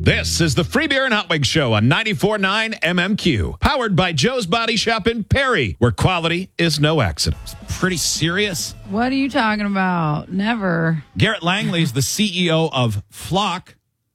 This is the Free Beer and Hot Wings Show on 94.9 MMQ, powered by Joe's Body Shop in Perry, where quality is no accident. Pretty serious. What are you talking about? Never. Garrett Langley is the CEO of Flock,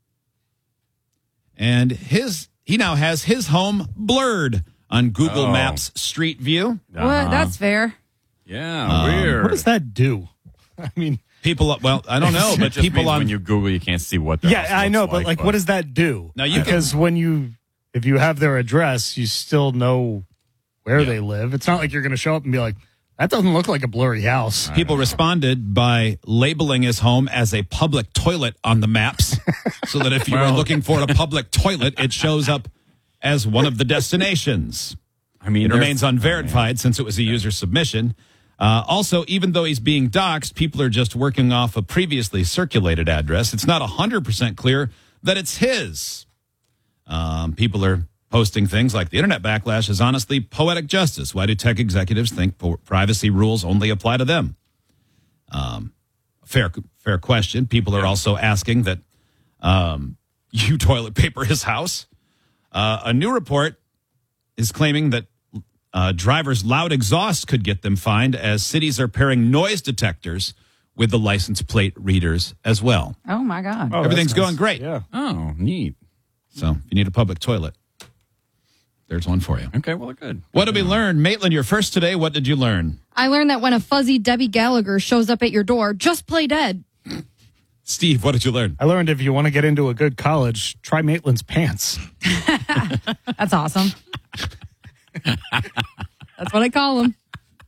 and he now has his home blurred on Google Maps Street View. What? That's fair. Yeah, weird. What does that do? I mean, people, well, I don't know, but people on when you Google, you can't see what. Their house I know, looks but what does that do? Now, you because if you have their address, you still know where they live. It's not like you're going to show up and be like, that doesn't look like a blurry house. People responded by labeling his home as a public toilet on the maps, so that if you are looking for a public toilet, it shows up as one of the destinations. I mean, it remains unverified since it was a user submission. Also, even though he's being doxxed, people are just working off a previously circulated address. It's not 100% clear that it's his. People are posting things like the internet backlash is honestly poetic justice. Why do tech executives think privacy rules only apply to them? Fair question. People are also asking that you toilet paper his house. A new report is claiming that drivers' loud exhaust could get them fined, as cities are pairing noise detectors with the license plate readers as well. Oh, my God. Everything's going great. Yeah. Oh, neat. So if you need a public toilet, there's one for you. Okay, well, good. What did we learn? Maitland, you're first today. What did you learn? I learned that when a fuzzy Debbie Gallagher shows up at your door, just play dead. Steve, what did you learn? I learned if you want to get into a good college, try Maitland's pants. That's awesome. That's what I call them.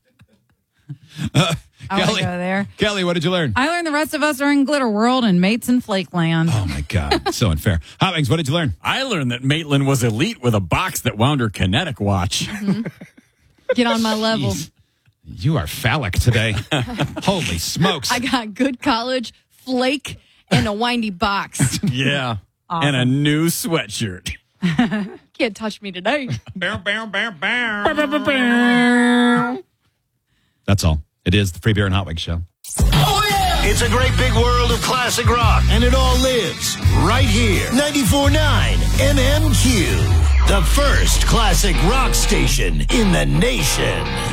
I want to go there. Kelly, what did you learn? I learned the rest of us are in glitter world and mates in flake land. Oh, my God. So unfair. Hot Wings, what did you learn? I learned that Maitland was elite with a box that wound her kinetic watch. Get on my level. Jeez. You are phallic today. Holy smokes. I got good college, flake, and a windy box. Yeah. Awesome. And a new sweatshirt. Can't touch me today. Bow, bow, bow, bow. That's all. It is the Free Beer and Hot Wings Show. Oh, yeah! It's a great big world of classic rock, and it all lives right here. 94.9 MMQ, the first classic rock station in the nation.